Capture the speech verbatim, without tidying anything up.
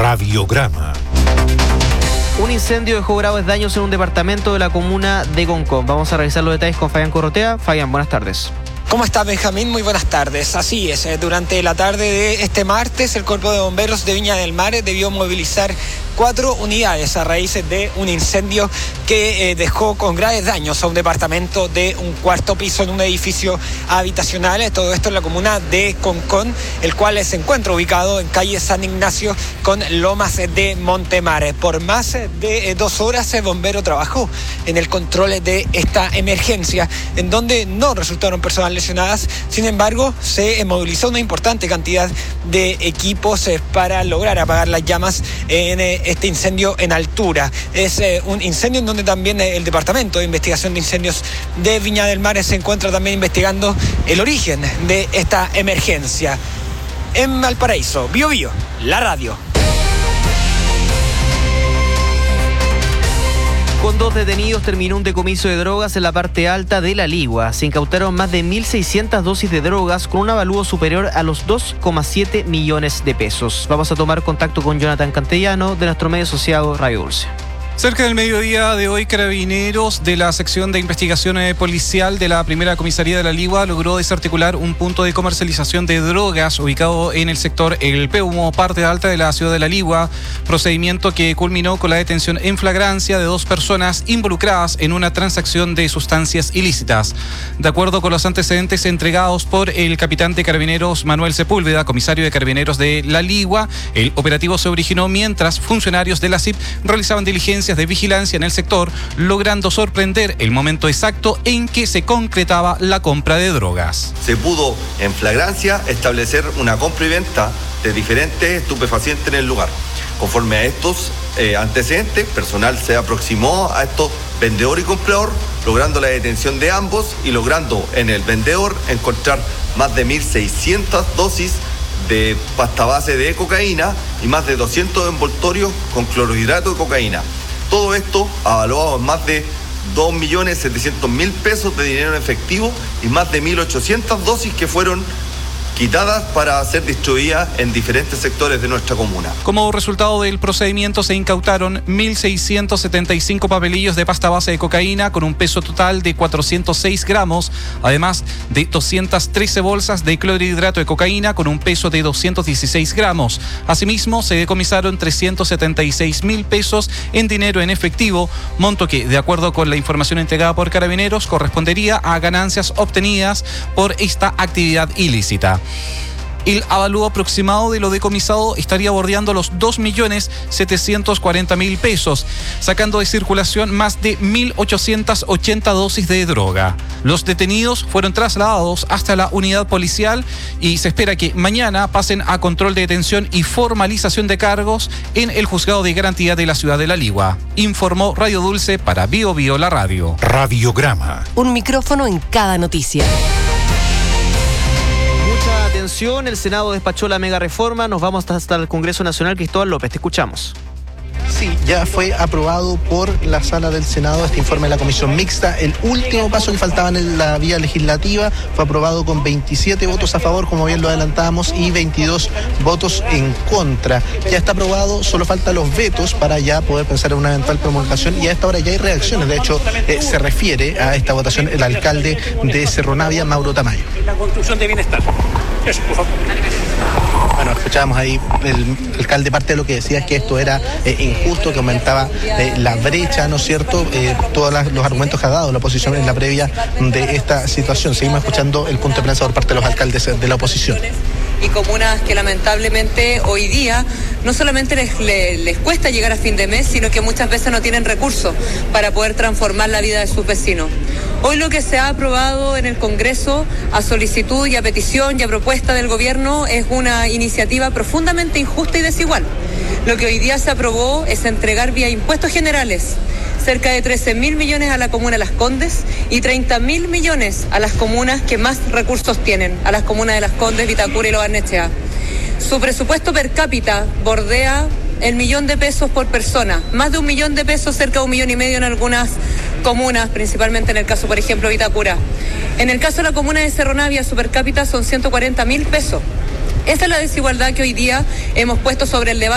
Radiograma. Un incendio dejó graves daños en un departamento de la comuna de Concón. Vamos a revisar los detalles con Fabián Corrotea. Fabián, buenas tardes. ¿Cómo estás, Benjamín? Muy buenas tardes. Así es, durante la tarde de este martes, el Cuerpo de Bomberos de Viña del Mar debió movilizar cuatro unidades a raíz de un incendio que eh, dejó con graves daños a un departamento de un cuarto piso en un edificio habitacional. Todo esto en la comuna de Concón, el cual se encuentra ubicado en calle San Ignacio con Lomas de Montemar. Por más de eh, dos horas el bombero trabajó en el control de esta emergencia, en donde no resultaron personas lesionadas. Sin embargo, se eh, movilizó una importante cantidad de equipos eh, para lograr apagar las llamas en eh, este incendio en altura. Es eh, un incendio en donde también eh, el Departamento de Investigación de Incendios de Viña del Mar se encuentra también investigando el origen de esta emergencia. En Valparaíso, Bio Bio, la radio. Con dos detenidos terminó un decomiso de drogas en la parte alta de La Ligua. Se incautaron más de mil seiscientas dosis de drogas con un avalúo superior a los dos coma siete millones de pesos. Vamos a tomar contacto con Jonathan Cantellano de nuestro medio asociado Radio Dulce. Cerca del mediodía de hoy, Carabineros de la sección de investigación policial de la primera comisaría de La Ligua logró desarticular un punto de comercialización de drogas ubicado en el sector El Peumo, parte alta de la ciudad de La Ligua, procedimiento que culminó con la detención en flagrancia de dos personas involucradas en una transacción de sustancias ilícitas. De acuerdo con los antecedentes entregados por el capitán de Carabineros Manuel Sepúlveda, comisario de Carabineros de La Ligua, el operativo se originó mientras funcionarios de la C I P realizaban diligencias de vigilancia en el sector, logrando sorprender el momento exacto en que se concretaba la compra de drogas. Se pudo en flagrancia establecer una compra y venta de diferentes estupefacientes en el lugar. Conforme a estos eh, antecedentes, personal se aproximó a estos vendedor y comprador, logrando la detención de ambos y logrando en el vendedor encontrar más de mil seiscientas dosis de pasta base de cocaína y más de doscientos envoltorios con clorhidrato de cocaína. Todo esto avaluado en más de dos millones setecientos mil pesos de dinero en efectivo y más de mil ochocientas dosis que fueron quitadas para ser distribuidas en diferentes sectores de nuestra comuna. Como resultado del procedimiento se incautaron mil seiscientos setenta y cinco papelillos de pasta base de cocaína con un peso total de cuatrocientos seis gramos, además de doscientas trece bolsas de clorhidrato de cocaína con un peso de doscientos dieciséis gramos. Asimismo, se decomisaron trescientos setenta y seis mil pesos en dinero en efectivo, monto que, de acuerdo con la información entregada por Carabineros, correspondería a ganancias obtenidas por esta actividad ilícita. El avalúo aproximado de lo decomisado estaría bordeando los dos millones setecientos cuarenta mil pesos, sacando de circulación más de mil ochocientas ochenta dosis de droga. Los detenidos fueron trasladados hasta la unidad policial y se espera que mañana pasen a control de detención y formalización de cargos en el juzgado de garantía de la ciudad de La Ligua. Informó Radio Dulce para Bio Bio la radio. Radiograma. Un micrófono en cada noticia. Atención, el Senado despachó la mega reforma. Nos vamos hasta el Congreso Nacional. Cristóbal López, te escuchamos. Sí, ya fue aprobado por la sala del Senado este informe de la Comisión Mixta. El último paso que faltaba en la vía legislativa fue aprobado con veintisiete votos a favor, como bien lo adelantábamos, y veintidós votos en contra. Ya está aprobado, solo faltan los vetos para ya poder pensar en una eventual promulgación, y a esta hora ya hay reacciones. De hecho, eh, se refiere a esta votación el alcalde de Cerro Navia, Mauro Tamayo. La construcción de bienestar. Eso, por favor. Bueno, escuchábamos ahí el alcalde, parte de lo que decía es que esto era eh, injusto, que aumentaba eh, la brecha, ¿no es cierto? Eh, todos las, los argumentos que ha dado la oposición en la previa de esta situación. Seguimos escuchando el punto de prensa por parte de los alcaldes de la oposición. Y comunas que lamentablemente hoy día no solamente les, les, les cuesta llegar a fin de mes, sino que muchas veces no tienen recursos para poder transformar la vida de sus vecinos. Hoy lo que se ha aprobado en el Congreso a solicitud y a petición y a propuesta del gobierno es una iniciativa profundamente injusta y desigual. Lo que hoy día se aprobó es entregar vía impuestos generales cerca de trece mil millones a la comuna Las Condes y treinta mil millones a las comunas que más recursos tienen, a las comunas de Las Condes, Vitacura y Lo Barnechea. Su presupuesto per cápita bordea el millón de pesos por persona, más de un millón de pesos, cerca de un millón y medio en algunas comunas, principalmente en el caso, por ejemplo, Vitacura. En el caso de la comuna de Cerro Navia, su per cápita son ciento cuarenta mil pesos. Esa es la desigualdad que hoy día hemos puesto sobre el debate.